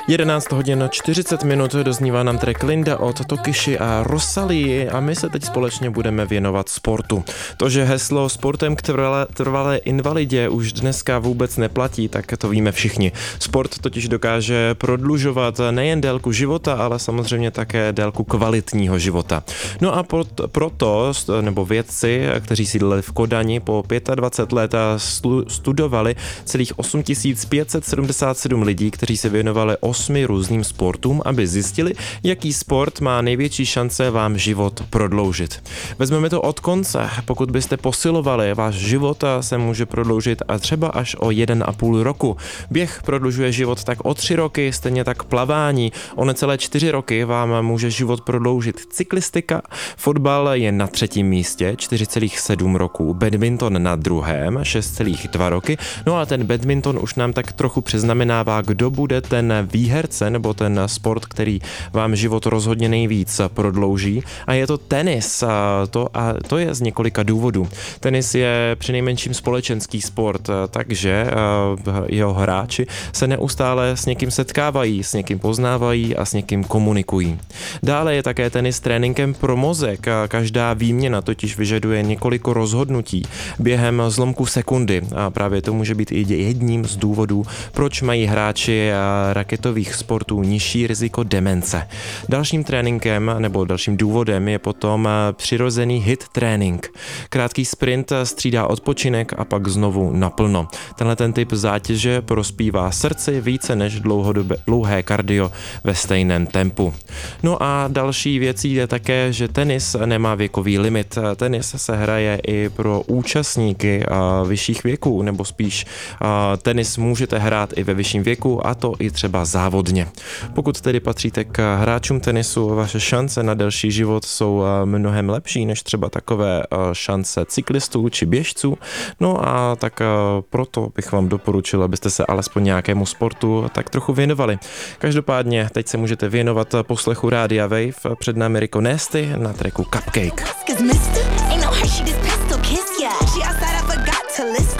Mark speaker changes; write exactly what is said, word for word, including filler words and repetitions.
Speaker 1: jedenáct hodin čtyřicet minut doznívá nám track Linda od Tokiši a Rosalii a my se teď společně budeme věnovat sportu. To, že heslo sportem k trvalé, trvalé invalidě už dneska vůbec neplatí, tak to víme všichni. Sport totiž dokáže prodlužovat nejen délku života, ale samozřejmě také délku kvalitního života. No a proto, nebo vědci, kteří sídlili v Kodani, po dvacet pět let studovali celých osm tisíc pět set sedmdesát sedm lidí, kteří se věnovali osmi různým sportům, aby zjistili, jaký sport má největší šance vám život prodloužit. Vezmeme to od konce. Pokud byste posilovali, váš život se může prodloužit a třeba až o jeden a půl roku. Běh prodlužuje život tak o tři roky, stejně tak plavání. O necelé čtyři roky vám může život prodloužit cyklistika. Fotbal je na třetím místě, čtyři celá sedm roku. Badminton na druhém, šest celá dva roky. No a ten badminton už nám tak trochu přeznamenává, kdo bude ten výherce nebo ten sport, který vám život rozhodně nejvíc prodlouží. A je to tenis. A to, a to je z několika důvodů. Tenis je přinejmenším společenský sport, takže jeho hráči se neustále s někým setkávají, s někým poznávají a s někým komunikují. Dále je také tenis tréninkem pro mozek. Každá výměna totiž vyžaduje několik rozhodnutí během zlomku sekundy a právě to může být i jedním z důvodů, proč mají hráči raketových sportů nižší riziko demence. Dalším tréninkem nebo dalším důvodem je potom přirozený hit trénink. Krátký sprint střídá odpočinek a pak znovu naplno. Tenhle ten typ zátěže prospívá srdci více než dlouhodobé, dlouhé kardio ve stejném tempu. No a další věcí je také, že tenis nemá věkový limit. Tenis se hraje i pro účastníky vyšších věků, nebo spíš tenis můžete hrát i ve vyšším věku, a to i třeba závodně. Pokud tedy patříte k hráčům tenisu, vaše šance na delší život jsou mnohem lepší než třeba takové šance cyklistů či běžců. No a tak proto bych vám doporučil, abyste se alespoň nějakému sportu tak trochu věnovali. Každopádně teď se můžete věnovat poslechu Rádia Wave, před námi Rico Nasty na tracku Cupcake.